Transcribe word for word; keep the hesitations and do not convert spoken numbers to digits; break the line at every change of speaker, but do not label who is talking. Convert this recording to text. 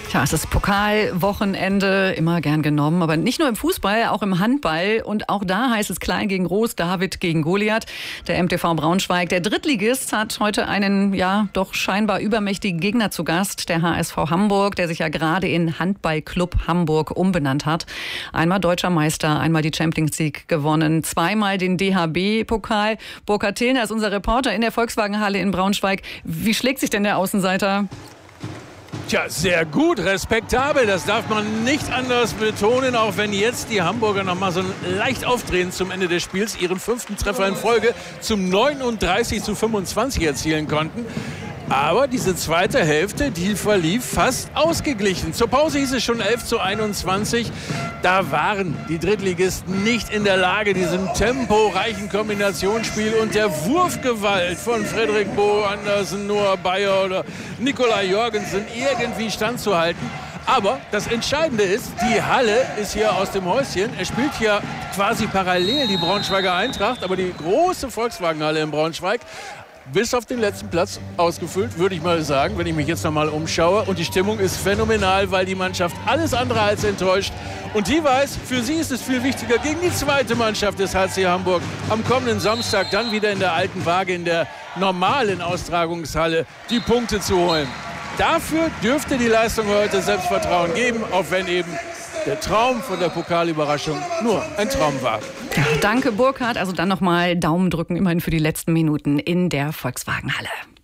Ja, es ist Pokalwochenende, immer gern genommen, aber nicht nur im Fußball, auch im Handball. Und auch da heißt es Klein gegen Groß, David gegen Goliath. Der M T V Braunschweig, der Drittligist, hat heute einen, ja, doch scheinbar übermächtigen Gegner zu Gast. Der H S V Hamburg, der sich ja gerade in Handballclub Hamburg umbenannt hat. Einmal deutscher Meister, einmal die Champions League gewonnen, zweimal den D H B-Pokal. Burkhard Tillner ist unser Reporter in der Volkswagenhalle in Braunschweig. Wie schlägt sich denn der Außenseiter?
Tja, sehr gut, respektabel, das darf man nicht anders betonen, auch wenn jetzt die Hamburger noch mal so leicht aufdrehen zum Ende des Spiels, ihren fünften Treffer in Folge zum neununddreißig zu fünfundzwanzig erzielen konnten. Aber diese zweite Hälfte, die verlief fast ausgeglichen. Zur Pause hieß es schon elf zu einundzwanzig. Da waren die Drittligisten nicht in der Lage, diesem temporeichen Kombinationsspiel und der Wurfgewalt von Frederik Bo Andersen, Noah Bayer oder Nikolai Jorgensen irgendwie standzuhalten. Aber das Entscheidende ist, die Halle ist hier aus dem Häuschen. Er spielt hier quasi parallel die Braunschweiger Eintracht, aber die große Volkswagenhalle in Braunschweig bis auf den letzten Platz ausgefüllt, würde ich mal sagen, wenn ich mich jetzt noch mal umschaue. Und die Stimmung ist phänomenal, weil die Mannschaft alles andere als enttäuscht. Und die weiß, für sie ist es viel wichtiger, gegen die zweite Mannschaft des H C Hamburg am kommenden Samstag dann wieder in der alten Waage, in der normalen Austragungshalle, die Punkte zu holen. Dafür dürfte die Leistung heute Selbstvertrauen geben, auch wenn eben der Traum von der Pokalüberraschung nur ein Traum war.
Ja, danke, Burkhard. Also dann nochmal Daumen drücken, immerhin für die letzten Minuten in der Volkswagenhalle.